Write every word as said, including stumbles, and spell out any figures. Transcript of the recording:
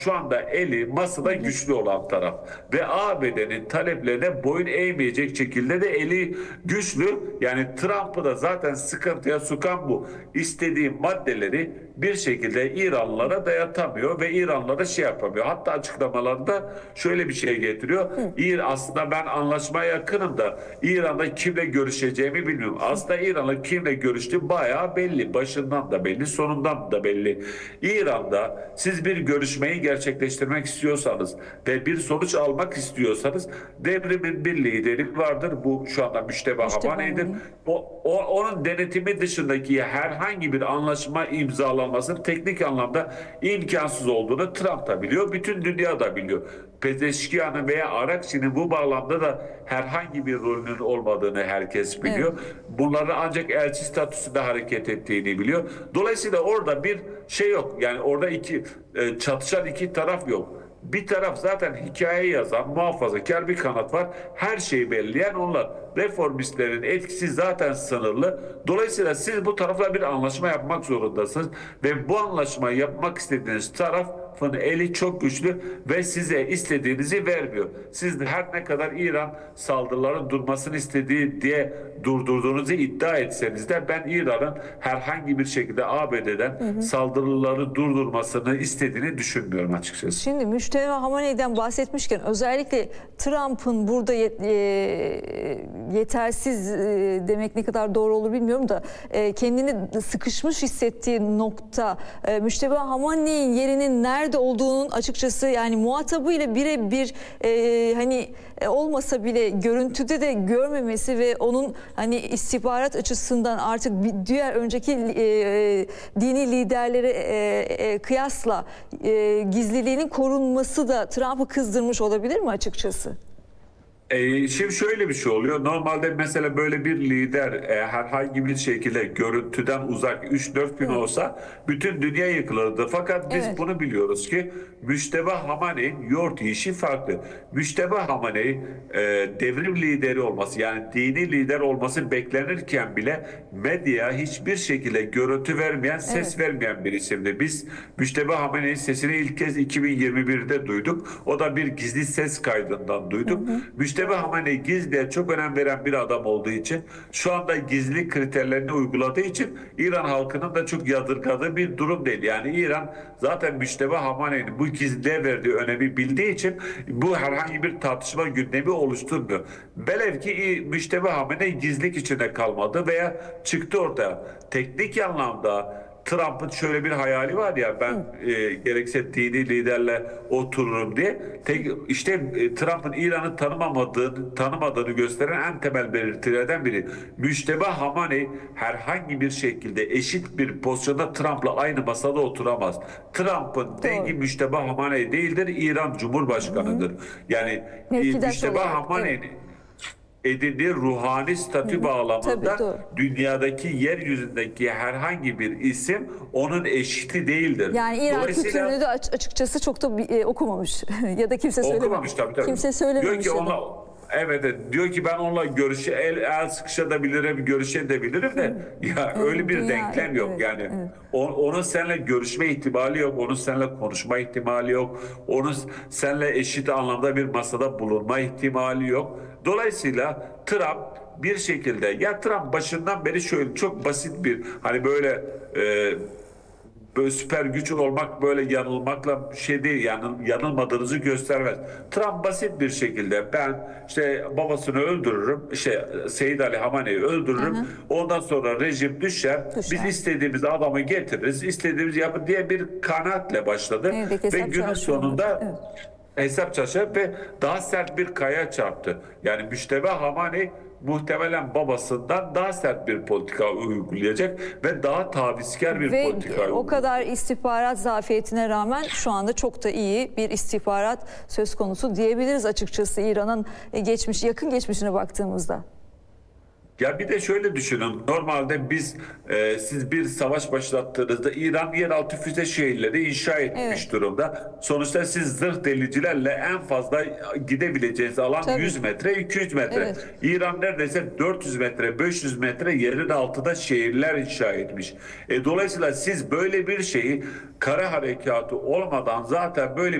şu anda eli masada güçlü olan taraf ve A B D'nin taleplerine boyun eğmeyecek şekilde de eli güçlü. Yani Trump'ı da zaten sıkıntıya sokan bu. İstediği maddeleri bir şekilde İranlılara dayatamıyor ve İranlılara şey yapamıyor. Hatta açıklamalarında şöyle bir şey getiriyor. İran aslında ben anlaşmaya yakınım da İran'da kimle görüşeceğimi bilmiyorum. Aslında İran'la kimle görüştüğü bayağı belli. Başından da belli, sonundan da belli. İran'da siz bir görüşmeyi gerçekleştirmek istiyorsanız ve bir sonuç almak istiyorsanız devrimin bir lideri vardır. Bu şu anda Müşteba Hamaney'dir. O, o, onun denetimi dışındaki herhangi bir anlaşma imzalanmasının teknik anlamda imkansız olduğunu Trump da biliyor. Bütün dünya da biliyor. Pezeşkiyan'ın veya Arakçı'nın bu bağlamda da herhangi bir rolünün olmadığını herkes biliyor. Evet. Bunların ancak elçi statüsünde hareket ettiğini biliyor. Dolayısıyla orada bir şey yok. Yani orada iki çatışan iki taraf yok. Bir taraf zaten hikaye yazan muhafazakar bir kanat var. Her şeyi belirleyen onlar. Reformistlerin etkisi zaten sınırlı. Dolayısıyla siz bu tarafla bir anlaşma yapmak zorundasınız. Ve bu anlaşmayı yapmak istediğiniz tarafın eli çok güçlü ve size istediğinizi vermiyor. Siz her ne kadar İran saldırıların durmasını istediği diye durdurduğunuzu iddia etseniz de ben İran'ın herhangi bir şekilde A B D'den hı hı. saldırıları durdurmasını istediğini düşünmüyorum açıkçası. Şimdi Müşteba Hamaney'den bahsetmişken özellikle Trump'ın burada yetersiz demek ne kadar doğru olur bilmiyorum da kendini sıkışmış hissettiği nokta Müşteba Hamaney'in yerinin nerede olduğunun açıkçası yani muhatabıyla birebir e, hani olmasa bile görüntüde de görmemesi ve onun hani istihbarat açısından artık diğer önceki e, dini liderlere e, e, kıyasla e, gizliliğinin korunması da Trump'ı kızdırmış olabilir mi açıkçası? Ee, şimdi şöyle bir şey oluyor. Normalde mesela böyle bir lider e, herhangi bir şekilde görüntüden uzak üç dört gün olsa bütün dünya yıkılırdı. Fakat biz evet. bunu biliyoruz ki Müşteba Hamaney'in yoğurt işi farklı. Müşteba Hamaney e, devrim lideri olması yani dini lider olması beklenirken bile medya hiçbir şekilde görüntü vermeyen, ses evet. vermeyen bir isimdi. Biz Müşteba Hamaney'in sesini ilk kez iki bin yirmi birde duyduk. O da bir gizli ses kaydından duyduk. Hı hı. Müşteba Hamaney gizliye çok önem veren bir adam olduğu için şu anda gizli kriterlerini uyguladığı için İran halkının da çok yadırgadığı bir durum değil. Yani İran zaten Müşteba Hamaney'in bu gizliliğe verdiği önemi bildiği için bu herhangi bir tartışma gündemi oluşturmuyor. Velev ki Müşteba Hamaney gizlilik içinde kalmadı veya çıktı ortaya. Teknik anlamda Trump'ın şöyle bir hayali var ya ben e, gerekse dini liderle otururum diye. Tek, işte e, Trump'ın İran'ı tanımamadığını, tanımadığını gösteren en temel belirtilerden biri. Müşteba Hamaney herhangi bir şekilde eşit bir pozisyonda Trump'la aynı masada oturamaz. Trump'ın dengi Müşteba Hamaney değildir, İran Cumhurbaşkanı'dır. Hı hı. Yani e, Müşteba Hamaney'in evet. edindiği ruhani statü Hı-hı. bağlamında Tabii, dünyadaki yeryüzündeki herhangi bir isim onun eşiti değildir. Yani İran kültürünü de açıkçası çok da e, okumamış ya da kimse söylememiş. Okumamış tabii tabii. Kimse söylememiş. Diyor ki ona, evet, evet diyor ki ben onunla görüşe el, el sıkışabilirim, görüşebilirim de Hı. ya evet, öyle bir dünya, denklem yok evet, yani. Evet. O, onun seninle görüşme ihtimali yok, onun seninle konuşma ihtimali yok, onun seninle eşit anlamda bir masada bulunma ihtimali yok. Dolayısıyla Trump bir şekilde ya Trump başından beri şöyle çok basit bir hani böyle e, böyle süper güç olmak böyle yanılmakla şey değil yani yanılmadığınızı göstermez. Trump basit bir şekilde ben işte babasını öldürürüm işte Seyyid Ali Hamaney'i öldürürüm hı hı. ondan sonra rejim düşer, düşer biz istediğimiz adamı getiririz istediğimiz yapın diye bir kanaatle başladı evet, ve günün sonunda evet. hesap çalışıyor ve daha sert bir kaya çarptı. Yani Müşteba Hamaney muhtemelen babasından daha sert bir politika uygulayacak ve daha tavizkar bir ve politika uygulayacak. O kadar istihbarat zafiyetine rağmen şu anda çok da iyi bir istihbarat söz konusu diyebiliriz açıkçası İran'ın geçmiş yakın geçmişine baktığımızda. Ya bir de şöyle düşünün. Normalde biz e, siz bir savaş başlattığınızda İran yeraltı füze şehirleri inşa etmiş Evet. durumda. Sonuçta siz zırh delicilerle en fazla gidebileceğiniz alan Tabii. yüz metre, iki yüz metre. Evet. İran neredeyse dört yüz metre, beş yüz metre yerin altında şehirler inşa etmiş. E, dolayısıyla siz böyle bir şeyi kara harekatı olmadan zaten böyle